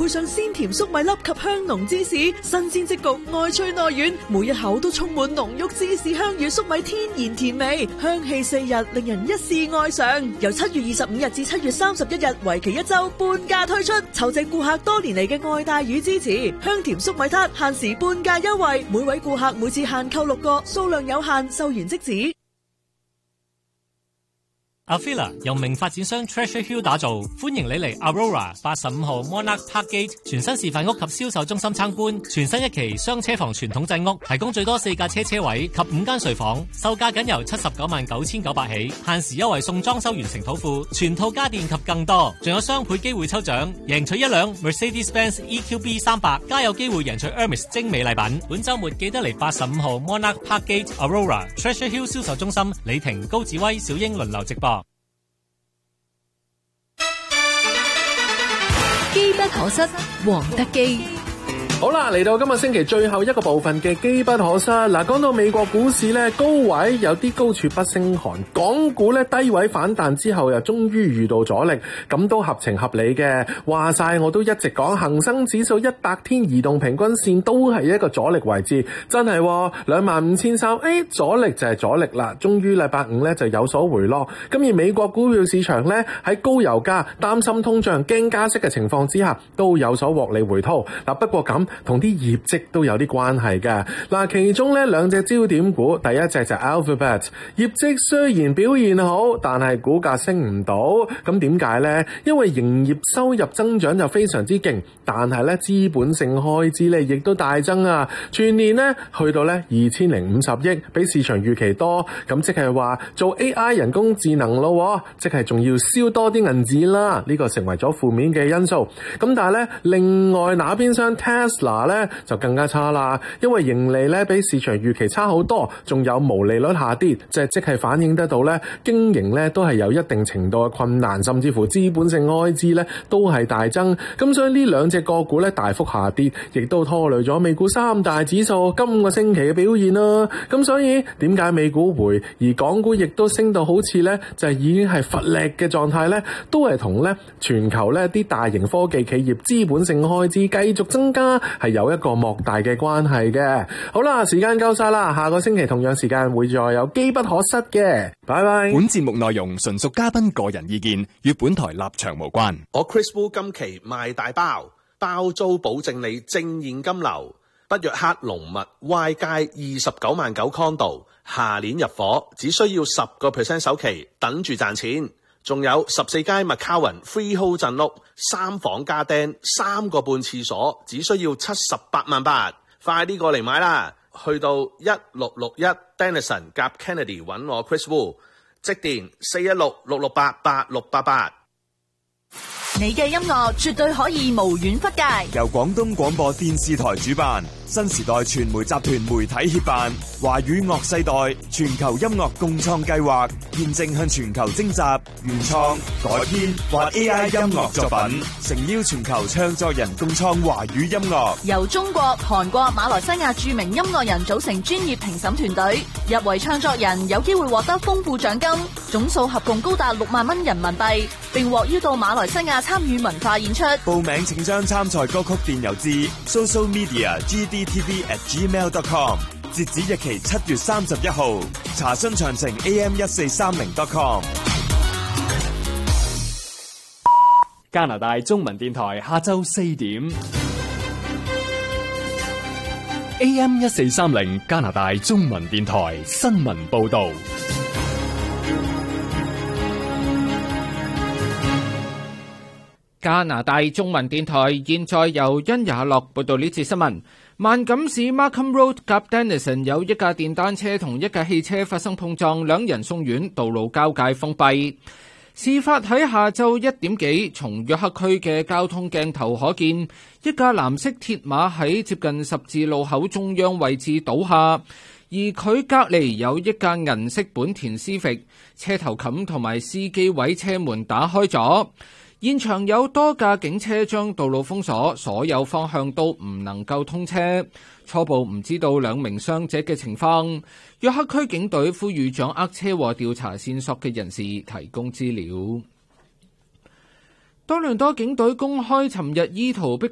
配上鮮甜粟米粒及香濃芝士，新鮮即焗，外脆內軟，每一口都充滿濃郁芝士香與粟米天然甜味，香氣四日，令人一試愛上。由7月25日至7月31日，為期1週，半價推出，酬謝顧客多年嚟嘅愛戴與支持。香甜粟米撻限時半價優惠，每位顧客每次限購6個，數量有限，售完即止。 Avila 由名發展商 Treasure Hill 打造，歡迎你嚟 Aurora 85號 Monarch Park Gate 全新示範屋及銷售中心參觀。全新一期雙車房傳統製屋，提供最多4架車位及5間睡房，售價僅由799900起，限時優惠送裝修完成土庫、全套家電及更多，仲有雙倍機會抽獎，贏取1輛 Mercedes-Benz EQB 300，加有機會贏取 Hermes 精美禮品。本週末記得嚟85號 Monarch Park Gate Aurora Treasure Hill 銷售中心，李婷、高志威、小英輪流直播。 機不可失，黃德基。 好啦，嚟到今日星期最後一個部分嘅機不可失。嗱，講到美國股市咧，高位有啲高處不勝寒，港股咧低位反彈之後又終於遇到阻力，咁都合情合理嘅。話晒我都一直講恒生指數100天移動平均線都係一個阻力位置，真係25300，阻力就係阻力啦。終於禮拜五咧就有所回落。咁而美國股票市場咧喺高油價、擔心通脹、驚加息嘅情況之下，都有所獲利回吐。嗱，不過咁同啲業績都有啲關係嘅。嗱，其中呢兩隻焦點股，第一隻就係 Alphabet， 業績雖然表現好，但係股價升唔到。咁點解呢？因為營業收入增長就非常之勁，但係呢資本性開支呢亦都大增啊！全年呢去到呢2050億，比市場預期多。咁即係話做 AI 人工智能咯，即係仲要燒多啲銀紙啦。呢個成為咗負面嘅因素。咁但係呢，另外那邊廂 Tesla 咧就更加差啦，因為盈利咧比市場預期差好多，仲有毛利率下跌，即係反映得到咧經營咧都係有一定程度嘅困難，甚至乎資本性開支咧都係大增。咁所以呢兩隻個股咧大幅下跌，亦都拖累咗美股三大指數今個星期嘅表現啦。咁所以點解美股回而港股亦都升到好似咧就係已經係乏力嘅狀態咧，都係同咧全球咧啲大型科技企業資本性開支繼續增加係有一個莫大嘅關係嘅。好啦，時間夠晒啦，下個星期同樣時間會再有機不可失嘅。拜拜。 本節目內容純屬嘉賓個人意見，與本台立場無關。 我 Chris Wu 今期賣大包，包租保證你正現金流。北約克龍物 Y 街29.9萬condo，下年入伙，只需要10% 首期，等住賺錢。仲有14街 McCowan Freehold 鎮屋，3房加釘，3個半廁所，只需要78萬8，快啲過嚟買啦！去到1661 Denison 夾 Kennedy 揾我 Chris Wu， 即電416-668-8688。 你嘅音樂絕對可以無遠弗屆， 由廣東廣播電視台主辦，新時代傳媒集團媒體協辦，華語樂世代全球音樂共創計劃，現正向全球徵集原創、改編或 AI 音樂作品，誠邀全球唱作人共創華語音樂。 由中國、韓國、馬來西亞著名音樂人組成專業評審團隊，入圍創作人有機會獲得豐富獎金，總數合共高達6萬蚊人民幣，並獲邀到馬來西亞參與文化演出。 報名請將參賽歌曲電郵至 socialmedia@gdtv@gmail.com， 截止日期7月31號。查詢詳情 am1430.com。 加拿大中文電台下晝4點 AM1430 加拿大中文電台新聞報道。 加拿大中文電台現在由殷也樂報道呢次新聞。萬錦市 Markham Road 夾 Denison 有一架電單車同一架汽車發生碰撞，兩人送院，道路交界封閉。事發喺下晝1點幾，從約克區嘅交通鏡頭可見，一架藍色鐵馬喺接近十字路口中央位置倒下，而佢隔離有一架銀色本田思域，車頭冚同埋司機位車門打開咗。現場有多架警車將道路封鎖，所有方向都唔能夠通車。初步唔知道兩名傷者嘅情況。約克區警隊呼籲掌握車禍調查線索嘅人士提供資料。多倫多警隊公開尋日意圖逼